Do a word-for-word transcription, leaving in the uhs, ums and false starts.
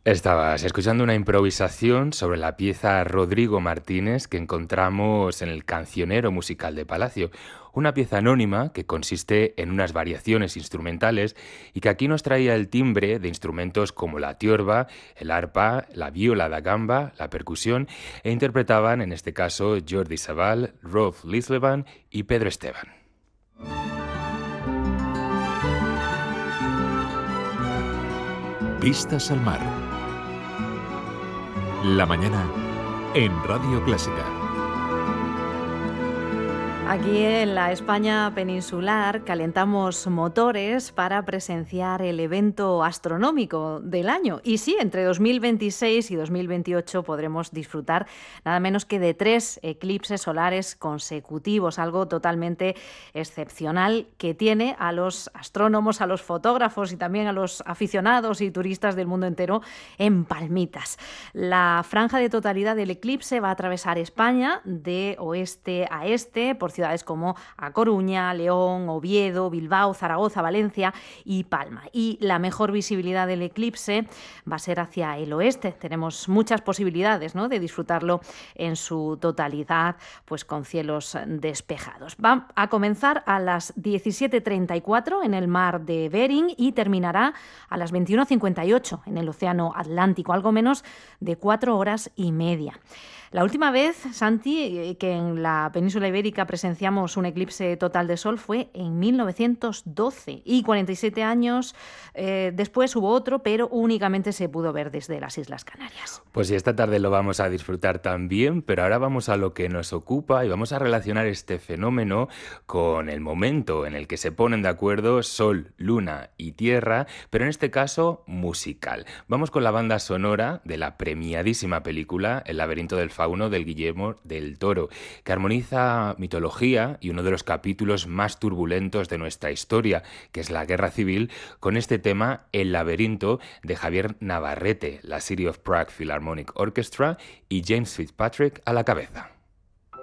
Estabas escuchando una improvisación sobre la pieza Rodrigo Martínez que encontramos en el Cancionero Musical de Palacio, una pieza anónima que consiste en unas variaciones instrumentales y que aquí nos traía el timbre de instrumentos como la tiorba, el arpa, la viola da gamba, la percusión, e interpretaban en este caso Jordi Sabal, Rolf Lislevan y Pedro Esteban. Vistas al mar. La mañana en Radio Clásica. Aquí en la España peninsular calentamos motores para presenciar el evento astronómico del año. Y sí, entre dos mil veintiséis y dos mil veintiocho podremos disfrutar nada menos que de tres eclipses solares consecutivos, algo totalmente excepcional que tiene a los astrónomos, a los fotógrafos y también a los aficionados y turistas del mundo entero en palmitas. La franja de totalidad del eclipse va a atravesar España de oeste a este, por ciudades como A Coruña, León, Oviedo, Bilbao, Zaragoza, Valencia y Palma. Y la mejor visibilidad del eclipse va a ser hacia el oeste. Tenemos muchas posibilidades, ¿no?, de disfrutarlo en su totalidad, pues con cielos despejados. Va a comenzar a las diecisiete treinta y cuatro en el mar de Bering y terminará a las veintiuno cincuenta y ocho en el océano Atlántico, algo menos de cuatro horas y media. La última vez, Santi, que en la península ibérica presenciamos un eclipse total de sol fue en mil novecientos doce y cuarenta y siete años eh, después hubo otro, pero únicamente se pudo ver desde las Islas Canarias. Pues sí, esta tarde lo vamos a disfrutar también, pero ahora vamos a lo que nos ocupa y vamos a relacionar este fenómeno con el momento en el que se ponen de acuerdo Sol, Luna y Tierra, pero en este caso musical. Vamos con la banda sonora de la premiadísima película El laberinto del fauno del Guillermo del Toro, que armoniza mitología y uno de los capítulos más turbulentos de nuestra historia, que es la Guerra Civil, con este tema El laberinto de Javier Navarrete, la City of Prague Philharmonic Orchestra y James Fitzpatrick a la cabeza.